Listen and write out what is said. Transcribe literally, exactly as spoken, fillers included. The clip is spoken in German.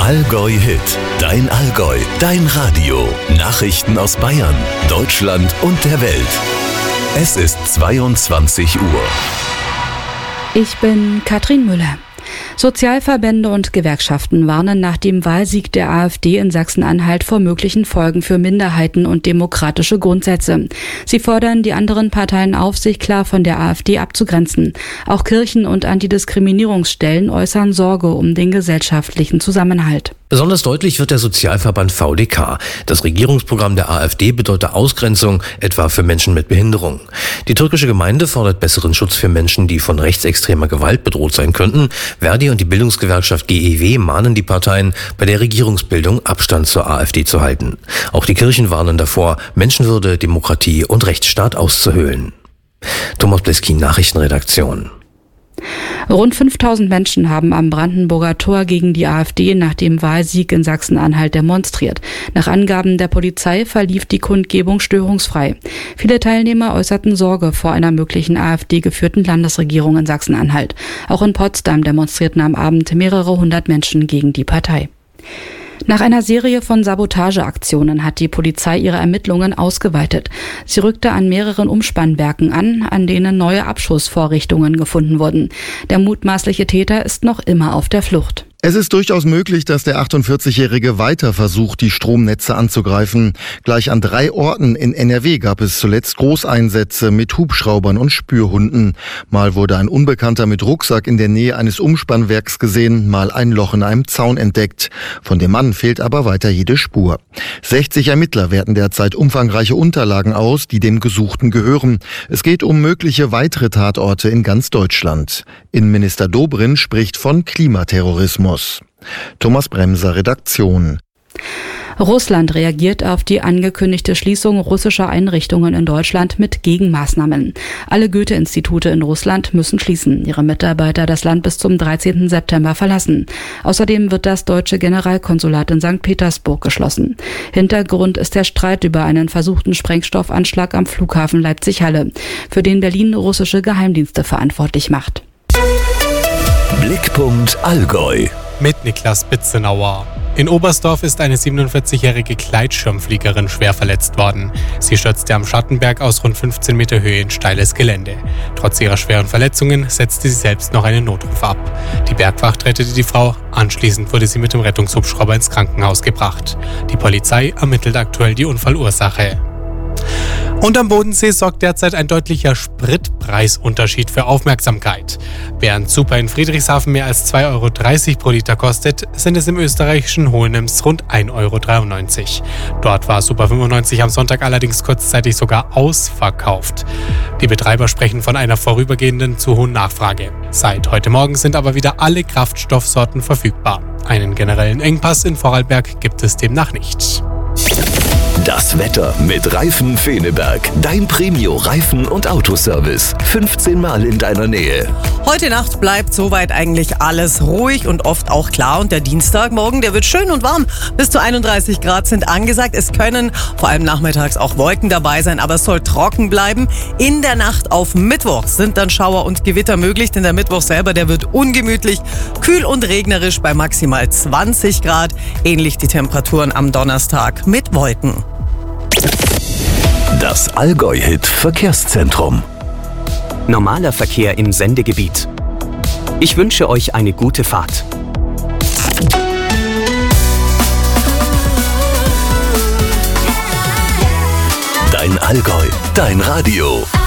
Allgäu-Hit. Dein Allgäu, dein Radio. Nachrichten aus Bayern, Deutschland und der Welt. Es ist zweiundzwanzig Uhr. Ich bin Katrin Müller. Sozialverbände und Gewerkschaften warnen nach dem Wahlsieg der AfD in Sachsen-Anhalt vor möglichen Folgen für Minderheiten und demokratische Grundsätze. Sie fordern die anderen Parteien auf, sich klar von der AfD abzugrenzen. Auch Kirchen und Antidiskriminierungsstellen äußern Sorge um den gesellschaftlichen Zusammenhalt. Besonders deutlich wird der Sozialverband V D K. Das Regierungsprogramm der AfD bedeutet Ausgrenzung, etwa für Menschen mit Behinderung. Die türkische Gemeinde fordert besseren Schutz für Menschen, die von rechtsextremer Gewalt bedroht sein könnten. Verdi und die Bildungsgewerkschaft G E W mahnen die Parteien, bei der Regierungsbildung Abstand zur AfD zu halten. Auch die Kirchen warnen davor, Menschenwürde, Demokratie und Rechtsstaat auszuhöhlen. Thomas Bliskin, Nachrichtenredaktion. Rund fünftausend Menschen haben am Brandenburger Tor gegen die AfD nach dem Wahlsieg in Sachsen-Anhalt demonstriert. Nach Angaben der Polizei verlief die Kundgebung störungsfrei. Viele Teilnehmer äußerten Sorge vor einer möglichen AfD-geführten Landesregierung in Sachsen-Anhalt. Auch in Potsdam demonstrierten am Abend mehrere hundert Menschen gegen die Partei. Nach einer Serie von Sabotageaktionen hat die Polizei ihre Ermittlungen ausgeweitet. Sie rückte an mehreren Umspannwerken an, an denen neue Abschussvorrichtungen gefunden wurden. Der mutmaßliche Täter ist noch immer auf der Flucht. Es ist durchaus möglich, dass der achtundvierzigjährige weiter versucht, die Stromnetze anzugreifen. Gleich an drei Orten in N R W gab es zuletzt Großeinsätze mit Hubschraubern und Spürhunden. Mal wurde ein Unbekannter mit Rucksack in der Nähe eines Umspannwerks gesehen, mal ein Loch in einem Zaun entdeckt. Von dem Mann fehlt aber weiter jede Spur. sechzig Ermittler werten derzeit umfangreiche Unterlagen aus, die dem Gesuchten gehören. Es geht um mögliche weitere Tatorte in ganz Deutschland. Innenminister Dobrindt spricht von Klimaterrorismus. Thomas Bremser, Redaktion. Russland reagiert auf die angekündigte Schließung russischer Einrichtungen in Deutschland mit Gegenmaßnahmen. Alle Goethe-Institute in Russland müssen schließen, ihre Mitarbeiter das Land bis zum dreizehnten September verlassen. Außerdem wird das deutsche Generalkonsulat in Sankt Petersburg geschlossen. Hintergrund ist der Streit über einen versuchten Sprengstoffanschlag am Flughafen Leipzig-Halle, für den Berlin russische Geheimdienste verantwortlich macht. Blickpunkt Allgäu. Mit Niklas Bitzenauer. In Oberstdorf ist eine siebenundvierzigjährige Gleitschirmfliegerin schwer verletzt worden. Sie stürzte am Schattenberg aus rund fünfzehn Meter Höhe in steiles Gelände. Trotz ihrer schweren Verletzungen setzte sie selbst noch einen Notruf ab. Die Bergwacht rettete die Frau. Anschließend wurde sie mit dem Rettungshubschrauber ins Krankenhaus gebracht. Die Polizei ermittelt aktuell die Unfallursache. Und am Bodensee sorgt derzeit ein deutlicher Spritpreisunterschied für Aufmerksamkeit. Während Super in Friedrichshafen mehr als zwei Euro dreißig pro Liter kostet, sind es im österreichischen Hohenems rund ein Euro dreiundneunzig. Dort war Super fünfundneunzig am Sonntag allerdings kurzzeitig sogar ausverkauft. Die Betreiber sprechen von einer vorübergehenden zu hohen Nachfrage. Seit heute Morgen sind aber wieder alle Kraftstoffsorten verfügbar. Einen generellen Engpass in Vorarlberg gibt es demnach nicht. Das Wetter mit Reifen Feneberg. Dein Premio-Reifen- und Autoservice. fünfzehn Mal in deiner Nähe. Heute Nacht bleibt soweit eigentlich alles ruhig und oft auch klar. Und der Dienstagmorgen, der wird schön und warm. Bis zu einunddreißig Grad sind angesagt. Es können vor allem nachmittags auch Wolken dabei sein, aber es soll trocken bleiben. In der Nacht auf Mittwoch sind dann Schauer und Gewitter möglich, denn der Mittwoch selber, der wird ungemütlich, kühl und regnerisch bei maximal zwanzig Grad. Ähnlich die Temperaturen am Donnerstag mit Wolken. Das Allgäu-Hit Verkehrszentrum. Normaler Verkehr im Sendegebiet. Ich wünsche euch eine gute Fahrt. Dein Allgäu, dein Radio.